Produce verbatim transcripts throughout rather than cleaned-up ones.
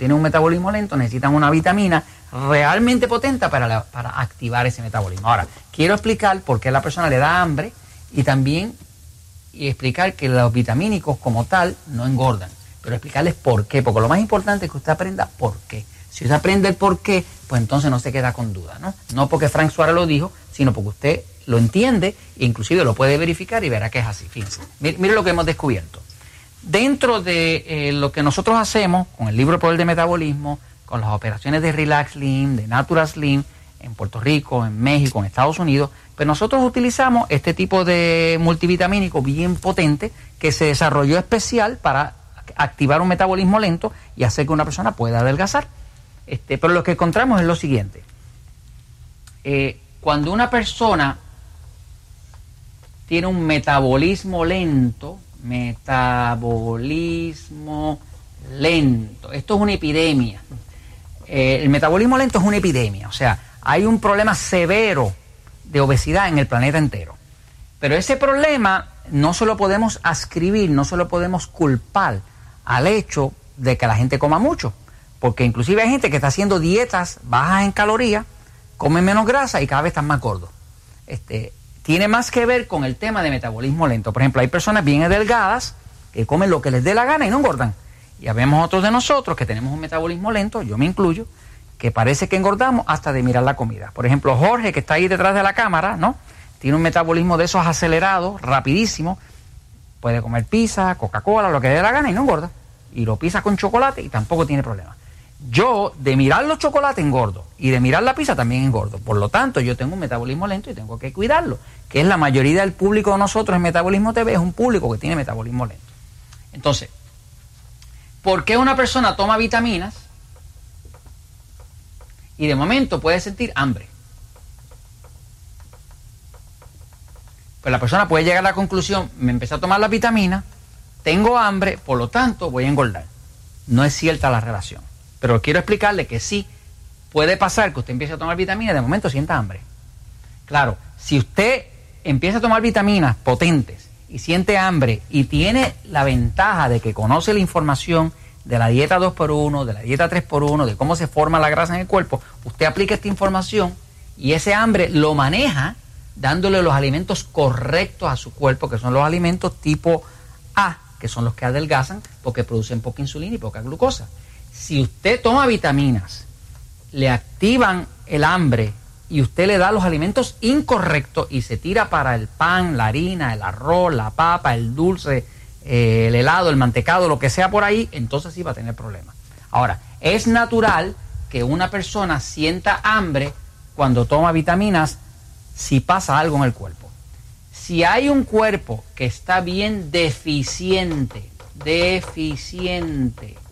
tienen un metabolismo lento necesitan una vitamina realmente potente para, la, para activar ese metabolismo. Ahora, quiero explicar por qué a la persona le da hambre y también y explicar que los vitamínicos como tal no engordan, pero explicarles por qué, porque lo más importante es que usted aprenda por qué. Si usted aprende el por qué, pues entonces no se queda con duda, ¿no? No porque Frank Suárez lo dijo, sino porque usted lo entiende e inclusive lo puede verificar y verá que es así. Fíjense, mire, mire lo que hemos descubierto. Dentro de eh, lo que nosotros hacemos con el libro El Poder del Metabolismo, con las operaciones de Relax Slim, de Natural Slim, en Puerto Rico, en México, en Estados Unidos, pues nosotros utilizamos este tipo de multivitamínico bien potente que se desarrolló especial para activar un metabolismo lento y hacer que una persona pueda adelgazar. Este, pero lo que encontramos es lo siguiente. Eh, cuando una persona tiene un metabolismo lento, metabolismo lento, esto es una epidemia. Eh, el metabolismo lento es una epidemia, o sea, hay un problema severo de obesidad en el planeta entero. Pero ese problema no se lo podemos ascribir, no se lo podemos culpar al hecho de que la gente coma mucho. Porque inclusive hay gente que está haciendo dietas bajas en calorías, come menos grasa y cada vez están más gordos. Este, tiene más que ver con el tema de metabolismo lento. Por ejemplo, hay personas bien delgadas que comen lo que les dé la gana y no engordan. Y habemos otros de nosotros que tenemos un metabolismo lento, yo me incluyo, que parece que engordamos hasta de mirar la comida. Por ejemplo, Jorge, que está ahí detrás de la cámara, ¿no? Tiene un metabolismo de esos acelerados, rapidísimo. Puede comer pizza, Coca-Cola, lo que le dé la gana y no engorda. Y lo pisa con chocolate y tampoco tiene problema. Yo, de mirar los chocolates, engordo. Y de mirar la pizza, también engordo. Por lo tanto, yo tengo un metabolismo lento y tengo que cuidarlo. Que es la mayoría del público de nosotros en Metabolismo T V, es un público que tiene metabolismo lento. Entonces, ¿por qué una persona toma vitaminas y de momento puede sentir hambre? Pues la persona puede llegar a la conclusión, me empecé a tomar las vitaminas, tengo hambre, por lo tanto voy a engordar. No es cierta la relación. Pero quiero explicarle que sí puede pasar que usted empiece a tomar vitaminas y de momento sienta hambre. Claro, si usted empieza a tomar vitaminas potentes y siente hambre y tiene la ventaja de que conoce la información de la dieta dos por uno, de la dieta tres por uno, de cómo se forma la grasa en el cuerpo, usted aplica esta información y ese hambre lo maneja dándole los alimentos correctos a su cuerpo, que son los alimentos tipo A, que son los que adelgazan porque producen poca insulina y poca glucosa. Si usted toma vitaminas, le activan el hambre y usted le da los alimentos incorrectos y se tira para el pan, la harina, el arroz, la papa, el dulce, eh, el helado, el mantecado, lo que sea por ahí, entonces sí va a tener problemas. Ahora, es natural que una persona sienta hambre cuando toma vitaminas si pasa algo en el cuerpo. Si hay un cuerpo que está bien deficiente, deficiente,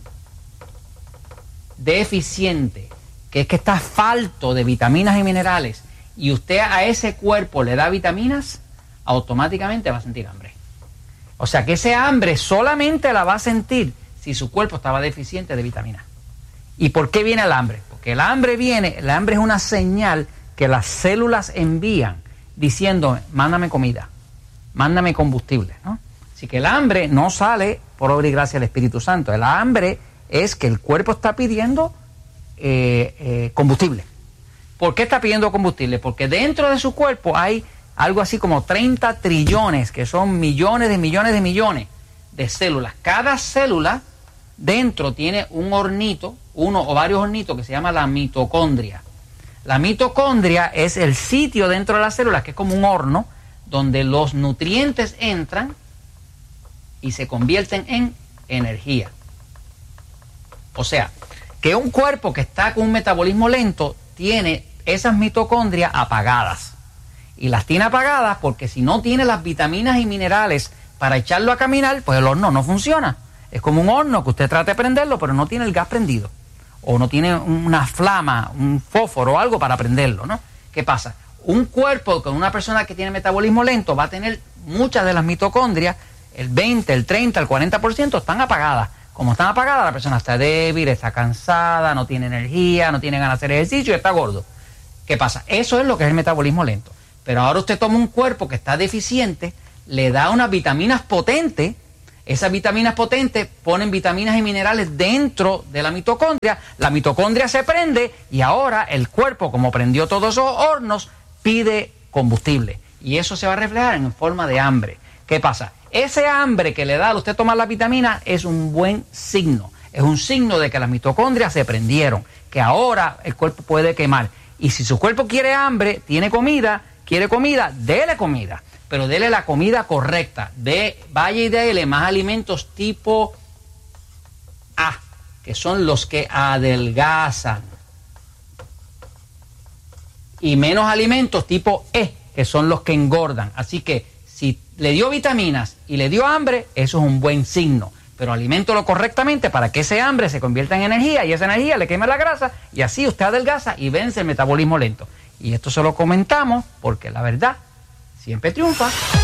deficiente, que es que está falto de vitaminas y minerales, y usted a ese cuerpo le da vitaminas, automáticamente va a sentir hambre. O sea que ese hambre solamente la va a sentir si su cuerpo estaba deficiente de vitaminas. ¿Y por qué viene el hambre? Porque el hambre viene, el hambre es una señal que las células envían diciendo, mándame comida, mándame combustible, ¿no? Así que el hambre no sale por obra y gracia del Espíritu Santo. El hambre es que el cuerpo está pidiendo eh, eh, combustible. ¿Por qué está pidiendo combustible? Porque dentro de su cuerpo hay algo así como treinta trillones, que son millones de millones de millones de células. Cada célula dentro tiene un hornito, uno o varios hornitos que se llama la mitocondria. La mitocondria es el sitio dentro de las células, que es como un horno, donde los nutrientes entran y se convierten en energía. O sea, que un cuerpo que está con un metabolismo lento tiene esas mitocondrias apagadas. Y las tiene apagadas porque si no tiene las vitaminas y minerales para echarlo a caminar, pues el horno no funciona. Es como un horno que usted trata de prenderlo, pero no tiene el gas prendido. O no tiene una flama, un fósforo o algo para prenderlo, ¿no? ¿Qué pasa? Un cuerpo con una persona que tiene metabolismo lento va a tener muchas de las mitocondrias, el veinte, el treinta, el cuarenta por ciento están apagadas. Como están apagadas, la persona está débil, está cansada, no tiene energía, no tiene ganas de hacer ejercicio y está gordo. ¿Qué pasa? Eso es lo que es el metabolismo lento. Pero ahora usted toma un cuerpo que está deficiente, le da unas vitaminas potentes, Esas vitaminas potentes ponen vitaminas y minerales dentro de la mitocondria, la mitocondria se prende y ahora el cuerpo, como prendió todos esos hornos, pide combustible. Y eso se va a reflejar en forma de hambre. ¿Qué pasa? Ese hambre que le da al usted tomar la vitamina es un buen signo. Es un signo de que las mitocondrias se prendieron, que ahora el cuerpo puede quemar. Y si su cuerpo quiere hambre, tiene comida, quiere comida, dele comida. Pero dele la comida correcta. De, vaya y dele más alimentos tipo A, que son los que adelgazan. Y menos alimentos tipo E, que son los que engordan. Así que si le dio vitaminas y le dio hambre, eso es un buen signo. Pero aliméntelo correctamente para que ese hambre se convierta en energía y esa energía le queme la grasa y así usted adelgaza y vence el metabolismo lento. Y esto se lo comentamos porque la verdad siempre triunfa.